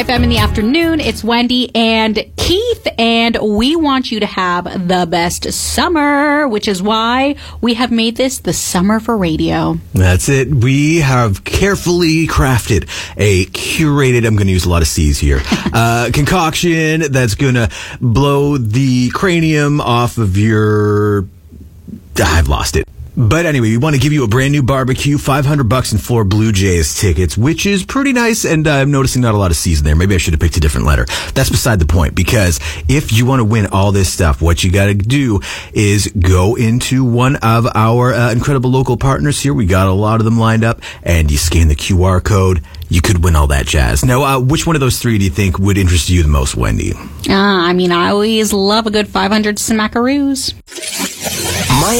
Hi, Fem in the afternoon. It's Wendy and Keith, and we want you to have the best summer, which is why we have made this the summer for radio. That's it. We have carefully crafted a curated, I'm going to use a lot of C's here, concoction that's going to blow the cranium off of your... I've lost it. But anyway, we want to give you a brand new barbecue, $500 and 4 Blue Jays tickets, which is pretty nice. And I'm noticing not a lot of C's in there. Maybe I should have picked a different letter. That's beside the point, because if you want to win all this stuff, what you got to do is go into one of our incredible local partners here. We got a lot of them lined up, and you scan the QR code. You could win all that jazz. Now, which one of those three do you think would interest you the most, Wendy? I always love a good 500 smackaroos.